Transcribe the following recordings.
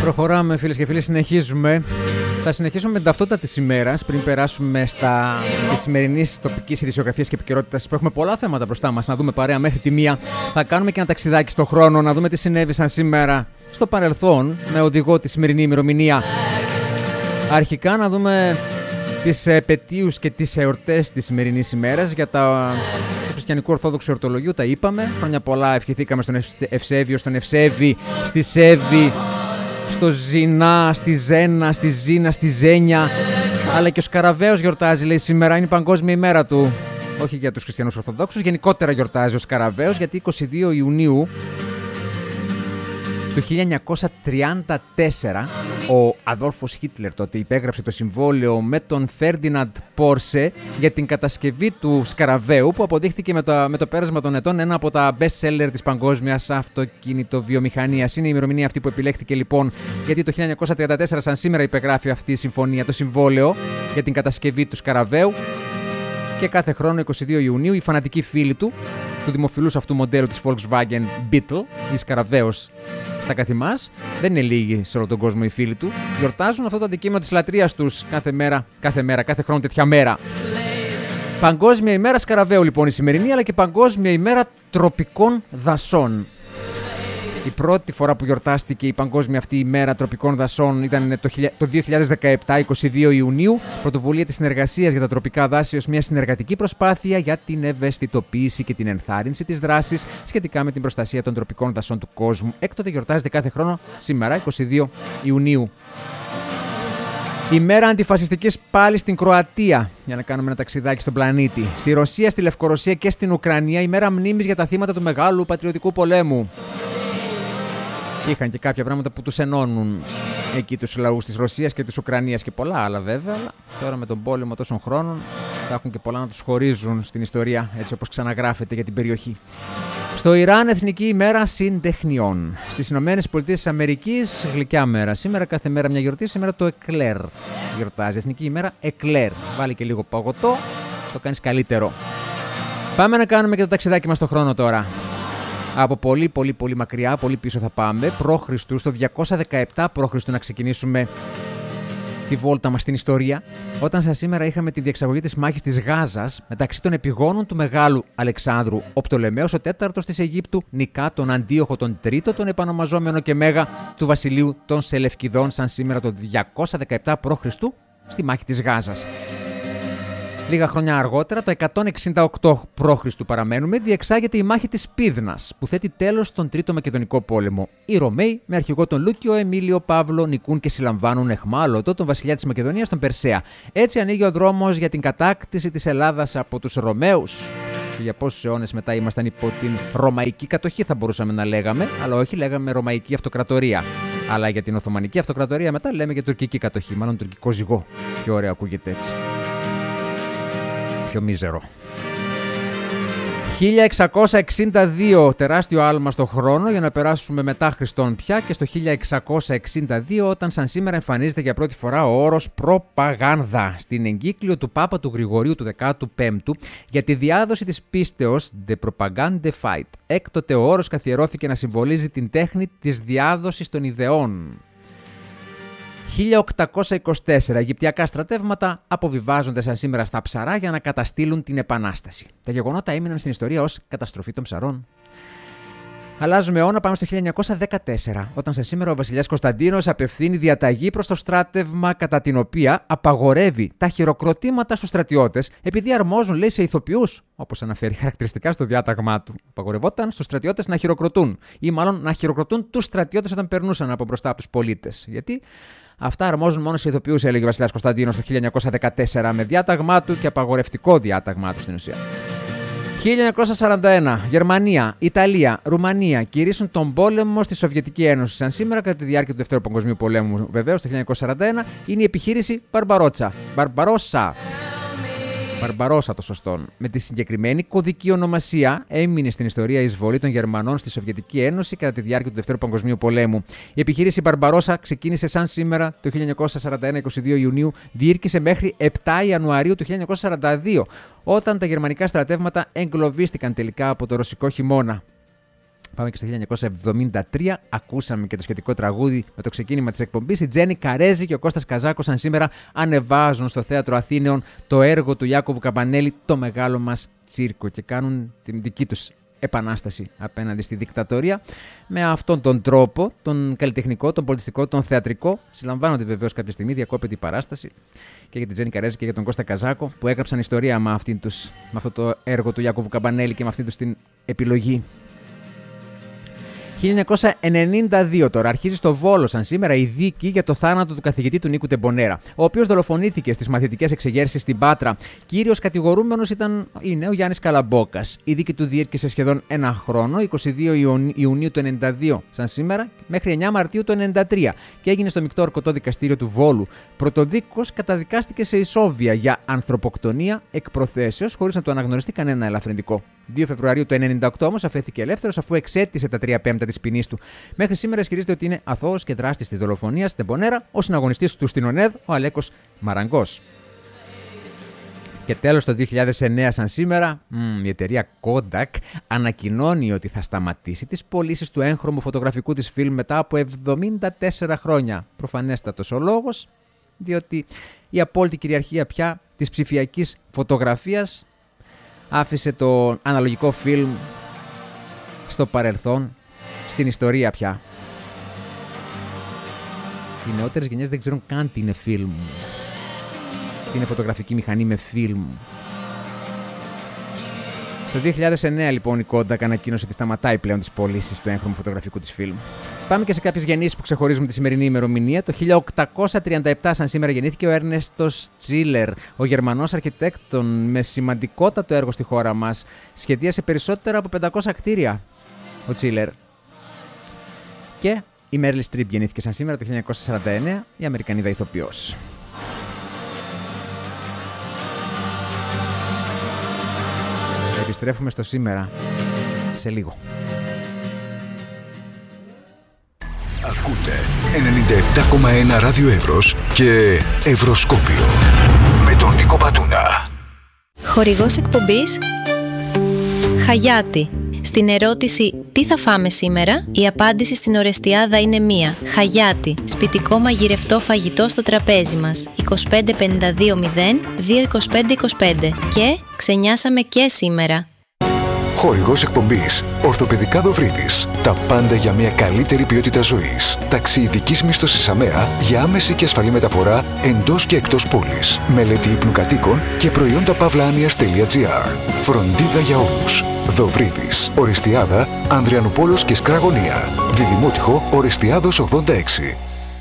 Προχωράμε, φίλες και φίλοι, συνεχίζουμε. Θα συνεχίσουμε με την ταυτότητα της ημέρας πριν περάσουμε της σημερινής τοπικής ειδησιογραφίας και επικαιρότητας που έχουμε πολλά θέματα μπροστά μας. Να δούμε παρέα μέχρι τη μία. Θα κάνουμε και ένα ταξιδάκι στον χρόνο, να δούμε τι συνέβησαν σήμερα στο παρελθόν με οδηγό τη σημερινή ημερομηνία. Αρχικά να δούμε τις επετείους και τις εορτές της σημερινής ημέρας για του χριστιανικού ορθόδοξου εορτολογίου. Τα είπαμε. Χρόνια πολλά ευχηθήκαμε στον Ευσέβιο, στον Ευσέβη, στη Σέβη, στο Ζηνά, στη Ζένα, στη Ζήνα, στη Ζένια. Αλλά και ο Σκαραβαίος γιορτάζει, λέει, σήμερα είναι η παγκόσμια ημέρα του. Όχι για τους χριστιανούς ορθοδόξους, γενικότερα γιορτάζει ο Σκαραβαίος, γιατί 22 Ιουνίου του 1934 ο Αδόλφος Χίτλερ τότε υπέγραψε το συμβόλαιο με τον Φέρντιναντ Πόρσε για την κατασκευή του Σκαραβαίου, που αποδείχθηκε με το πέρασμα των ετών ένα από τα best seller της παγκόσμιας αυτοκινητοβιομηχανίας. Είναι η ημερομηνία αυτή που επιλέχθηκε λοιπόν, γιατί το 1934 σαν σήμερα υπεγράφει αυτή η συμφωνία, το συμβόλαιο για την κατασκευή του Σκαραβαίου, και κάθε χρόνο 22 Ιουνίου οι φανατικοί φίλοι του δημοφιλούς αυτού μοντέλου της Volkswagen Beetle, η Σκαραβαίος στα καθημάς, δεν είναι λίγοι σε όλο τον κόσμο οι φίλοι του, γιορτάζουν αυτό το αντικείμενο της λατρείας τους κάθε χρόνο τέτοια μέρα. Παγκόσμια ημέρα Σκαραβαίου λοιπόν η σημερινή, αλλά και Παγκόσμια ημέρα τροπικών δασών. Η πρώτη φορά που γιορτάστηκε η παγκόσμια αυτή ημέρα τροπικών δασών ήταν το 2017, 22 Ιουνίου, πρωτοβουλία της συνεργασίας για τα τροπικά δάση ως μια συνεργατική προσπάθεια για την ευαισθητοποίηση και την ενθάρρυνση της δράσης σχετικά με την προστασία των τροπικών δασών του κόσμου. Έκτοτε γιορτάζεται κάθε χρόνο σήμερα, 22 Ιουνίου. Η μέρα αντιφασιστικής πάλι στην Κροατία, για να κάνουμε ένα ταξιδάκι στον πλανήτη. Στη Ρωσία, στη Λευκορωσία και στην Ουκρανία η μέρα μνήμης για τα θύματα του Μεγάλου Πατριωτικού Πολέμου. Είχαν και κάποια πράγματα που τους ενώνουν εκεί τους λαούς της Ρωσίας και της Ουκρανίας και πολλά άλλα βέβαια. Αλλά τώρα με τον πόλεμο τόσων χρόνων θα έχουν και πολλά να τους χωρίζουν στην ιστορία, έτσι όπως ξαναγράφεται για την περιοχή. Στο Ιράν, Εθνική ημέρα συντεχνιών. Στις Ηνωμένες Πολιτείες της Αμερικής, γλυκιά μέρα. Σήμερα κάθε μέρα μια γιορτή, σήμερα το Εκλέρ γιορτάζει. Εθνική ημέρα Εκλέρ. Βάλει και λίγο παγωτό, το κάνεις καλύτερο. Πάμε να κάνουμε και το ταξιδάκι μας στον χρόνο τώρα. Από πολύ μακριά, πολύ πίσω θα πάμε, π.Χ. στο 217 π.Χ. να ξεκινήσουμε τη βόλτα μας στην ιστορία, όταν σαν σήμερα είχαμε τη διεξαγωγή της μάχης της Γάζας μεταξύ των επιγόνων του Μεγάλου Αλεξάνδρου, ο Πτολεμαίος ο τέταρτος της Αιγύπτου νικά τον Αντίοχο τον τρίτο, τον επανομαζόμενο και μέγα του βασιλείου των Σελευκηδών, σαν σήμερα το 217 π.Χ. στη μάχη της Γάζας. Λίγα χρόνια αργότερα, το 168 π.Χ. παραμένουμε, διεξάγεται η μάχη της Πύδνας, που θέτει τέλος στον Τρίτο Μακεδονικό Πόλεμο. Οι Ρωμαίοι, με αρχηγό τον Λούκιο Εμίλιο Παύλο, νικούν και συλλαμβάνουν εχμάλωτο τον βασιλιά της Μακεδονίας, τον Περσέα. Έτσι ανοίγει ο δρόμος για την κατάκτηση της Ελλάδας από τους Ρωμαίους. Και για πόσους αιώνες μετά ήμασταν υπό την Ρωμαϊκή κατοχή, θα μπορούσαμε να λέγαμε, αλλά όχι, λέγαμε Ρωμαϊκή Αυτοκρατορία. Αλλά για την Οθωμανική Αυτοκρατορία μετά λέμε και τουρκική κατοχή, μάλλον τουρκικό ζυγό. Πιο ωραίο ακούγεται έτσι. Πιο μίζερο. 1662, τεράστιο άλμα στο χρόνο, για να περάσουμε μετά Χριστόν πια, και στο 1662 όταν σαν σήμερα εμφανίζεται για πρώτη φορά ο όρος προπαγάνδα στην εγκύκλιο του Πάπα του Γρηγορίου του 15ου για τη διάδοση της πίστεως de propagande fight. Έκτοτε ο όρος καθιερώθηκε να συμβολίζει την τέχνη της διάδοσης των ιδεών. 1824, Αιγυπτιακά στρατεύματα αποβιβάζονται σαν σήμερα στα Ψαρά για να καταστήλουν την Επανάσταση. Τα γεγονότα έμειναν στην ιστορία ως καταστροφή των Ψαρών. Αλλάζουμε αιώνα, πάμε στο 1914, όταν σαν σήμερα ο βασιλιάς Κωνσταντίνος απευθύνει διαταγή προς το στράτευμα, κατά την οποία απαγορεύει τα χειροκροτήματα στους στρατιώτες, επειδή αρμόζουν, λέει, σε ηθοποιούς, όπως αναφέρει χαρακτηριστικά στο διάταγμά του. Απαγορευόταν στους στρατιώτες να χειροκροτούν, ή μάλλον να χειροκροτούν τους στρατιώτες όταν περνούσαν από μπροστά από τους πολίτες. Γιατί αυτά αρμόζουν μόνο σε ηθοποιούς, έλεγε ο βασιλιάς Κωνσταντίνος το 1914, με διάταγμά του και απαγορευτικό διάταγμά του στην ουσία. 1941. Γερμανία, Ιταλία, Ρουμανία κηρύσσουν τον πόλεμο στη Σοβιετική Ένωση. Σαν σήμερα, κατά τη διάρκεια του Δευτέρου Παγκοσμίου Πολέμου, βεβαίως, το 1941, είναι η επιχείρηση Μπαρμπαρόσα το σωστό. Με τη συγκεκριμένη κωδική ονομασία έμεινε στην ιστορία η εισβολή των Γερμανών στη Σοβιετική Ένωση κατά τη διάρκεια του Δευτέρου Παγκοσμίου Πολέμου. Η επιχείρηση Μπαρμπαρόσα ξεκίνησε σαν σήμερα το 1941, 22 Ιουνίου, διήρκησε μέχρι 7 Ιανουαρίου του 1942, όταν τα γερμανικά στρατεύματα εγκλωβίστηκαν τελικά από το ρωσικό χειμώνα. Πάμε και στο 1973. Ακούσαμε και το σχετικό τραγούδι με το ξεκίνημα της εκπομπής. Η Τζέννη Καρέζη και ο Κώστας Καζάκος σαν σήμερα ανεβάζουν στο Θέατρο Αθήνεων το έργο του Ιάκωβου Καμπανέλη, το μεγάλο μας τσίρκο, και κάνουν την δική τους επανάσταση απέναντι στη δικτατορία. Με αυτόν τον τρόπο, τον καλλιτεχνικό, τον πολιτιστικό, τον θεατρικό, συλλαμβάνονται βεβαίως κάποια στιγμή, διακόπτει η παράσταση και για την Τζέννη Καρέζη και για τον Κώστα Καζάκο, που έγραψαν ιστορία με αυτό το έργο του Ιάκωβου Καμπανέλη και με αυτή τους την επιλογή. 1992 τώρα αρχίζει στο Βόλο σαν σήμερα η δίκη για το θάνατο του καθηγητή του Νίκου Τεμπονέρα, ο οποίος δολοφονήθηκε στις μαθητικές εξεγέρσεις στην Πάτρα. Κύριος κατηγορούμενος είναι ο Γιάννης Καλαμπόκας. Η δίκη του διήρκησε σχεδόν ένα χρόνο, 22 Ιουνίου του 1992 σαν σήμερα, μέχρι 9 Μαρτίου του 1993 και έγινε στο Μεικτό Ορκωτό Δικαστήριο του Βόλου. Πρωτοδίκος καταδικάστηκε σε ισόβια για ανθρωποκτονία εκ προθέσεως, χωρίς να του αναγνωριστεί κανένα ελαφρυντικό. 2 Φεβρουαρίου του 1998 όμως αφέθηκε ελεύθερος αφού εξέτησε τα 3/5 της ποινής του. Μέχρι σήμερα ισχυρίζεται ότι είναι αθώος και δράστης της δολοφονίας στην Τεμπονέρα, ο συναγωνιστής του στην ΟΝΕΔ, ο Αλέκος Μαραγκός. Και τέλος, το 2009 σαν σήμερα, η εταιρεία Kodak ανακοινώνει ότι θα σταματήσει τις πωλήσεις του έγχρωμου φωτογραφικού της φιλμ μετά από 74 χρόνια. Προφανέστατος ο λόγος, διότι η απόλυτη κυριαρχία πια της ψηφιακής φωτογραφίας άφησε το αναλογικό φιλμ στο παρελθόν, στην ιστορία πια. Οι νεότερες γενιές δεν ξέρουν καν τι είναι φιλμ. Τι είναι φωτογραφική μηχανή με φιλμ. Το 2009 λοιπόν η Kodak ανακοίνωσε ότι σταματάει πλέον τις πωλήσεις του έγχρωμου φωτογραφικού της φιλμ. Πάμε και σε κάποιες γεννήσεις που ξεχωρίζουμε τη σημερινή ημερομηνία. Το 1837 σαν σήμερα γεννήθηκε ο Έρνεστος Τσίλερ, ο Γερμανός αρχιτέκτον με σημαντικότατο έργο στη χώρα μας. Σχεδίασε περισσότερα από 500 κτίρια ο Τσίλερ. Και η Μέρλι Στριπ γεννήθηκε σαν σήμερα το 1949, η Αμερικανίδα ηθοποιός. Επιστρέφουμε στο σήμερα σε λίγο. Ακούτε 97,1 ράδιο Εύρος και Ευρωσκόπιο με τον Νίκο Πατούνα. Χορηγός εκπομπής Χαγιάτι. Στην ερώτηση «Τι θα φάμε σήμερα?» η απάντηση στην Ορεστιάδα είναι μία. Χαγιάτι. Σπιτικό μαγειρευτό φαγητό στο τραπέζι μας. 2552 0 22525. Και ξενιάσαμε και σήμερα. Χορηγός εκπομπής Ορθοπαιδικά Δοβρίδης. Τα πάντα για μια καλύτερη ποιότητα ζωής. Ταξιειδικής μίσθωσης ΑΜΕΑ για άμεση και ασφαλή μεταφορά εντός και εκτός πόλης. Μελέτη ύπνου κατοίκων και προϊόντα pavlanias.gr. Φροντίδα για όλους. Δοβρίδης. Ορεστιάδα, Ανδριανουπόλος και Σκραγωνία. Διδημότυχο Ορεστιάδος 86.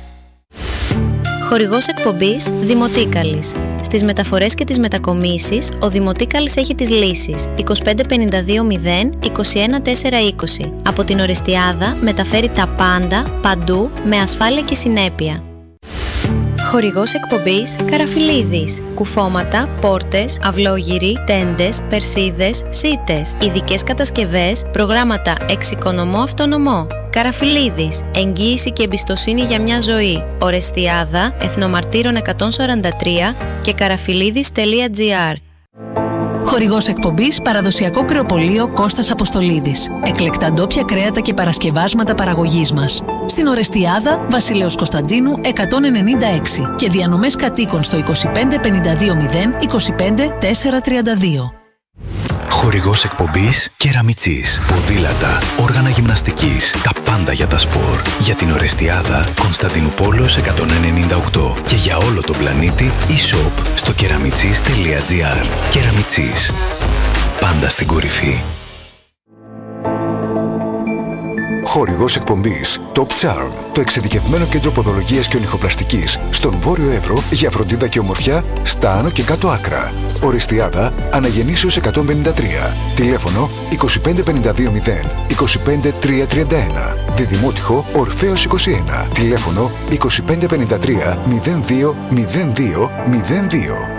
Χορηγός εκπομπής Δημοτίκαλης. Στις μεταφορές και τις μετακομίσεις, ο Δημοτίκαλης έχει τις λύσεις 2552 0 21 420. Από την Ορεστιάδα μεταφέρει τα πάντα, παντού, με ασφάλεια και συνέπεια. Χορηγός εκπομπής Καραφιλίδης. Κουφώματα, πόρτες, αυλόγυροι, τέντες, περσίδες, σίτες. Ειδικές κατασκευές, προγράμματα εξοικονομώ αυτονομώ. Καραφιλίδης. Εγγύηση και εμπιστοσύνη για μια ζωή. Ορεστιάδα, Εθνομαρτύρων 143 και καραφιλίδης.gr. Χορηγός εκπομπής Παραδοσιακό Κρεοπωλείο Κώστας Αποστολίδης. Εκλεκτά ντόπια κρέατα και παρασκευάσματα παραγωγής μας. Στην Ορεστιάδα, Βασιλέως Κωνσταντίνου 196 και διανομές κατοίκων στο 2552 0 25 432. Χορηγός εκπομπής Κεραμιτσής. Ποδήλατα, όργανα γυμναστικής, τα πάντα για τα σπορ. Για την Ορεστιάδα, Κωνσταντινούπολος 198 και για όλο τον πλανήτη e-shop στο keramitzis.gr. Κεραμιτσής. Πάντα στην κορυφή. Χορηγός εκπομπής Top Charm, το εξειδικευμένο κέντρο ποδολογίας και ονυχοπλαστικής στον Βόρειο Εύρο για φροντίδα και ομορφιά στα άνω και κάτω άκρα. Ορεστιάδα, Αναγεννήσεως 153. Τηλέφωνο 2552 0 25 331. Διδημότυχο Ορφέως 21. Τηλέφωνο 2553 02 02 02.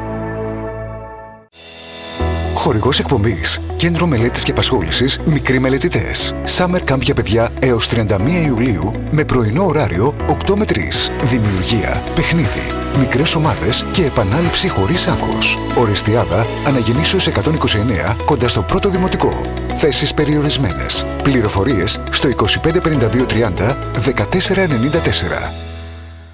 Χορηγός εκπομπής Κέντρο Μελέτης και Απασχόλησης Μικροί Μελετητές. Summer Camp για παιδιά έως 31 Ιουλίου με πρωινό ωράριο 8 με 3. Δημιουργία, παιχνίδι, μικρές ομάδες και επανάληψη χωρίς άγχος. Ορεστιάδα, Αναγεννήσεως 129, κοντά στο πρώτο δημοτικό. Θέσεις περιορισμένες. Πληροφορίες στο 255230 1494.